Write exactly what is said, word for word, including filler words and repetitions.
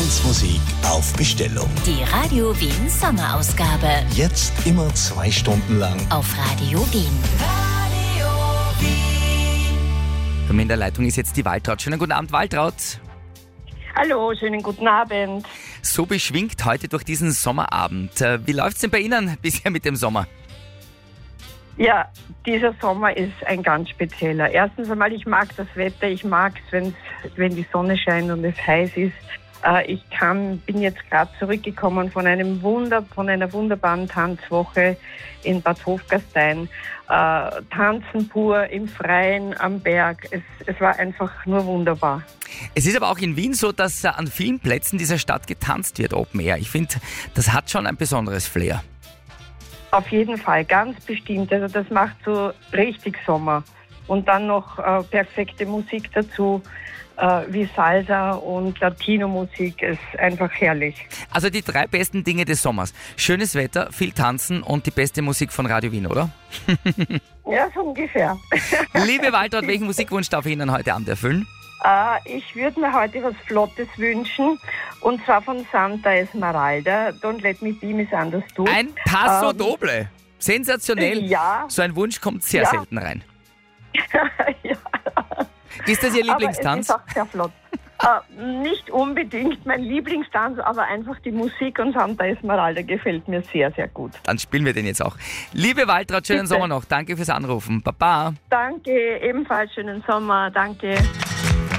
Tanzmusik auf Bestellung. Die Radio Wien Sommerausgabe. Jetzt immer zwei Stunden lang Auf Radio Wien. Radio Wien. Bei mir in der Leitung ist jetzt die Waltraud. Schönen guten Abend, Waltraud. Hallo, schönen guten Abend. So beschwingt heute durch diesen Sommerabend. Wie läuft's denn bei Ihnen bisher mit dem Sommer? Ja, dieser Sommer ist ein ganz spezieller. Erstens einmal, ich mag das Wetter, ich mag es, wenn die Sonne scheint und es heiß ist. Äh, ich kann, bin jetzt gerade zurückgekommen von einem Wunder, von einer wunderbaren Tanzwoche in Bad Hofgastein. Äh, Tanzen pur im Freien, am Berg. Es, es war einfach nur wunderbar. Es ist aber auch in Wien so, dass äh, an vielen Plätzen dieser Stadt getanzt wird, Open Air. Ich finde, das hat schon ein besonderes Flair. Auf jeden Fall, ganz bestimmt. Also das macht so richtig Sommer. Und dann noch äh, perfekte Musik dazu, äh, wie Salsa und Latino-Musik, ist einfach herrlich. Also die drei besten Dinge des Sommers. Schönes Wetter, viel Tanzen und die beste Musik von Radio Wien, oder? Ja, so ungefähr. Liebe Waltraud, welchen Musikwunsch darf ich Ihnen heute Abend erfüllen? Äh, ich würde mir heute was Flottes wünschen, und zwar von Santa Esmeralda, Don't Let Me Be Misunderstood. Ein Paso Ähm, Doble. Sensationell. Ja. So ein Wunsch kommt sehr Ja. selten rein. Ja. Ist das Ihr Aber Lieblingstanz? es ist auch sehr flott. äh, nicht unbedingt mein Lieblingstanz, aber einfach die Musik und Santa Esmeralda gefällt mir sehr, sehr gut. Dann spielen wir den jetzt auch. Liebe Waltraud, schönen Bitte. Sommer noch. Danke fürs Anrufen. Baba. Danke, ebenfalls schönen Sommer, danke.